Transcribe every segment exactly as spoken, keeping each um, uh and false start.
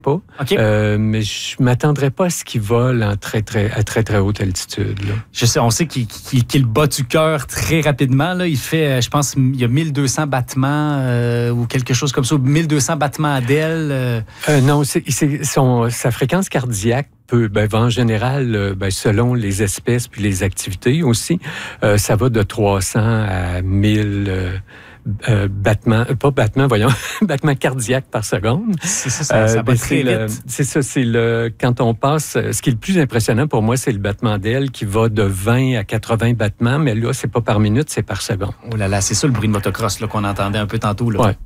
pas, okay. euh, mais je ne m'attendrais pas à ce qu'il vole en très, très, à très, très haute altitude. Là. Je sais, on sait qu'il, qu'il, qu'il bat du cœur très rapidement. Là. Il fait, je pense, il y a mille deux cents battements euh, ou quelque chose comme ça, mille deux cents battements à d'ailes. Euh. Euh, non, c'est, c'est son, sa fréquence cardiaque peut, ben, en général, ben, selon les espèces puis les activités aussi, euh, ça va de trois cents à mille... Euh, Euh, battements, pas battements, voyons, battements cardiaques par seconde. C'est ça, ça, ça euh, va très le, vite. C'est ça, c'est le, quand on passe, ce qui est le plus impressionnant pour moi, c'est le battement d'aile qui va de vingt à quatre-vingts battements, mais là, c'est pas par minute, c'est par seconde. Oh là là, c'est ça le bruit de motocross là, qu'on entendait un peu tantôt. Là. Ouais.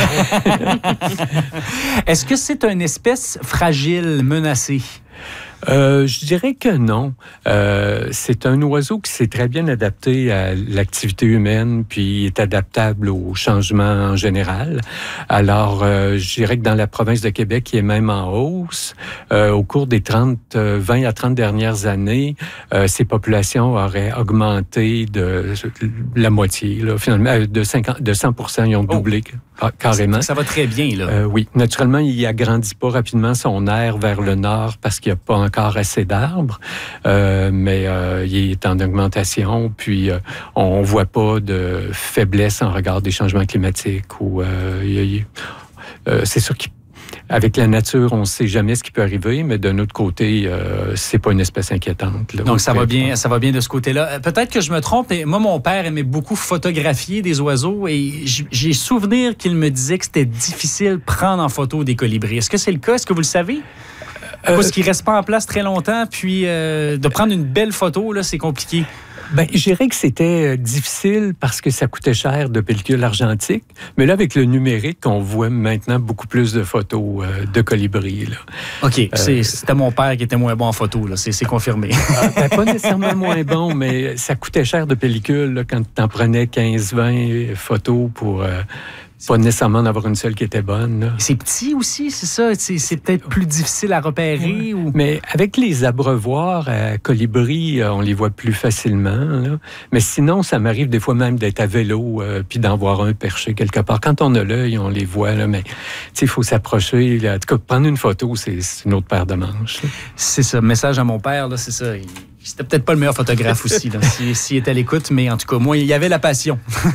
Est-ce que c'est une espèce fragile, menacée? Euh, je dirais que non. Euh, c'est un oiseau qui s'est très bien adapté à l'activité humaine, puis est adaptable aux changements en général. Alors, euh, je dirais que dans la province de Québec, il est même en hausse. Euh, au cours des trente, vingt à trente dernières années, euh, ses populations auraient augmenté de la moitié. Là, finalement, de, cinquante, de cent pour cent, ils ont doublé. Oh. Carrément. Ça va très bien, là. Euh, oui. Naturellement, il agrandit pas rapidement son aire vers le nord parce qu'il n'y a pas encore assez d'arbres, euh, mais euh, il est en augmentation, puis euh, on ne voit pas de faiblesse en regard des changements climatiques. Ou, euh, il, il, euh, c'est sûr qu'avec la nature, on ne sait jamais ce qui peut arriver, mais d'un autre côté, euh, c'est pas une espèce inquiétante. Là, donc, ça va bien, ça va bien de ce côté-là. Peut-être que je me trompe, mais moi, mon père aimait beaucoup photographier des oiseaux et j'ai souvenir qu'il me disait que c'était difficile de prendre en photo des colibris. Est-ce que c'est le cas? Est-ce que vous le savez? Euh, Parce qu'ils ne restent pas en place très longtemps, puis euh, de prendre une belle photo, là, c'est compliqué. Ben, je dirais que c'était difficile parce que ça coûtait cher de pellicule argentique. Mais là, avec le numérique, on voit maintenant beaucoup plus de photos euh, de colibris. Là. OK. Euh, c'est, c'était mon père qui était moins bon en photo. Là. C'est, c'est confirmé. ben, pas nécessairement moins bon, mais ça coûtait cher de pellicule là, quand tu en prenais quinze vingt photos pour... Euh, pas nécessairement d'avoir une seule qui était bonne. Là. C'est petit aussi, c'est ça? C'est, c'est peut-être plus difficile à repérer? Ouais. Ou... Mais avec les abreuvoirs à colibris, on les voit plus facilement. Là. Mais sinon, ça m'arrive des fois même d'être à vélo euh, puis d'en voir un perché quelque part. Quand on a l'œil, on les voit, là, mais il faut s'approcher. Là. En tout cas, prendre une photo, c'est, c'est une autre paire de manches. Là. C'est ça. Message à mon père, là, c'est ça. Il... C'était peut-être pas le meilleur photographe aussi, là, s'il si était à l'écoute, mais en tout cas, moi, il y avait la passion.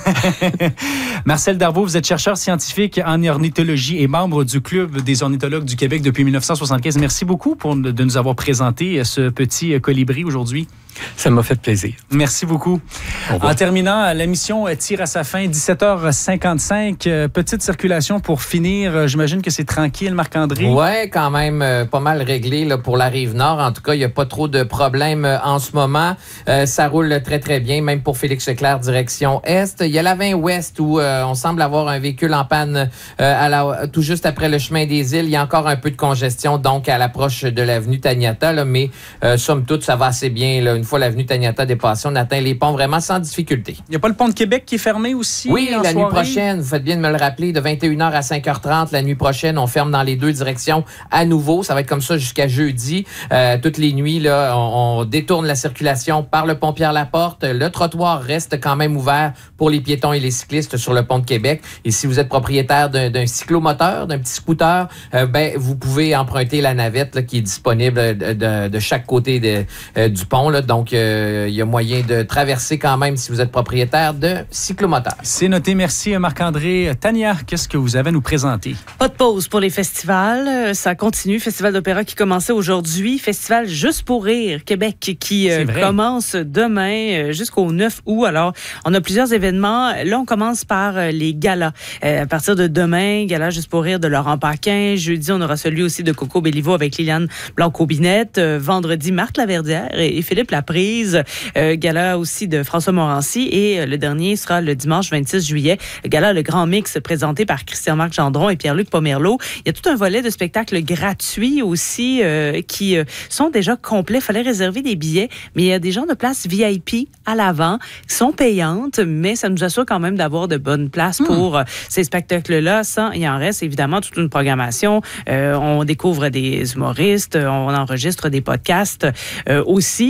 Marcel Darvaux, vous êtes chercheur scientifique en ornithologie et membre du Club des ornithologues du Québec depuis dix-neuf cent soixante-quinze. Merci beaucoup pour, de nous avoir présenté ce petit colibri aujourd'hui. Ça m'a fait plaisir. Merci beaucoup. En terminant, l'émission tire à sa fin, dix-sept heures cinquante-cinq. Petite circulation pour finir. J'imagine que c'est tranquille, Marc-André? Oui, quand même euh, pas mal réglé là, pour la Rive-Nord. En tout cas, il n'y a pas trop de problèmes euh, en ce moment. Euh, ça roule très, très bien, même pour Félix-Leclerc, direction Est. Il y a la vingt Ouest où euh, on semble avoir un véhicule en panne euh, à la, tout juste après le chemin des îles. Il y a encore un peu de congestion, donc à l'approche de l'avenue Taniata, là, mais euh, somme toute, ça va assez bien. Là. Une fois l'avenue Taniata dépassée, on atteint les ponts vraiment sans difficulté. Il n'y a pas le pont de Québec qui est fermé aussi? Oui, la soirée? Nuit prochaine, vous faites bien de me le rappeler, de vingt et une heures à cinq heures trente, la nuit prochaine, on ferme dans les deux directions à nouveau. Ça va être comme ça jusqu'à jeudi. Euh, toutes les nuits, là, on, on détourne la circulation par le pont Pierre-Laporte. Le trottoir reste quand même ouvert pour les piétons et les cyclistes sur le pont de Québec. Et si vous êtes propriétaire d'un, d'un cyclomoteur, d'un petit scooter, euh, ben, vous pouvez emprunter la navette là, qui est disponible de, de, de chaque côté de, euh, du pont. Là. Donc, il euh, y a moyen de traverser quand même si vous êtes propriétaire de cyclomoteur. C'est noté. Merci, Marc-André. Tania, qu'est-ce que vous avez à nous présenter? Pas de pause pour les festivals. Ça continue. Festival d'opéra qui commençait aujourd'hui. Festival Juste pour rire Québec qui euh, commence demain jusqu'au neuf août. Alors, on a plusieurs événements. Là, on commence par euh, les galas. Euh, à partir de demain, gala Juste pour rire de Laurent Paquin. Jeudi, on aura celui aussi de Coco Béliveau avec Liliane Blanco-Binette. Euh, vendredi, Marthe Laverdière et, et Philippe Laprise. Euh, gala aussi de François Morancy. Et euh, le dernier sera le dimanche vingt-six juillet. Le gala Le Grand Mix présenté par Christian-Marc Gendron et Pierre-Luc Pomerleau. Il y a tout un volet de spectacles gratuits aussi euh, qui euh, sont déjà complets. Il fallait réserver des billets, mais il y a des gens de place V I P à l'avant qui sont payantes, mais ça nous assure quand même d'avoir de bonnes places mmh. pour euh, ces spectacles-là. Ça, il en reste évidemment toute une programmation. Euh, on découvre des humoristes, on enregistre des podcasts euh, aussi. Et pour en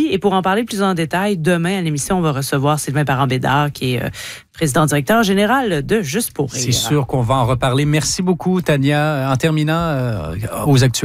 parler plus en détail. Demain, à l'émission, on va recevoir Sylvain Parent-Bédard, qui est euh, président-directeur général de Juste pour rire. C'est sûr qu'on va en reparler. Merci beaucoup, Tania. En terminant, euh, aux actualités.